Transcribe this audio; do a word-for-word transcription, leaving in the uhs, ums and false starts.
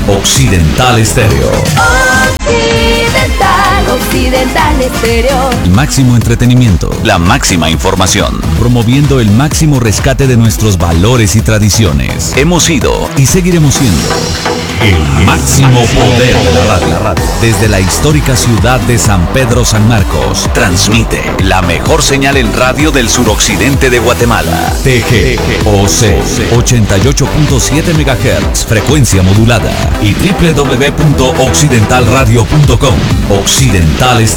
Occidental Estéreo. Occidental, Occidental Estéreo. El máximo entretenimiento, la máxima información, promoviendo el máximo rescate de nuestros valores y tradiciones. Hemos sido y seguiremos siendo el máximo poder de la radio. Desde la histórica ciudad de San Pedro San Marcos, transmite la mejor señal en radio del suroccidente de Guatemala. T G O C ochenta y ocho punto siete megahertz, frecuencia modulada, y doble u doble u doble u punto occidental radio punto com. Occidental Estéreo.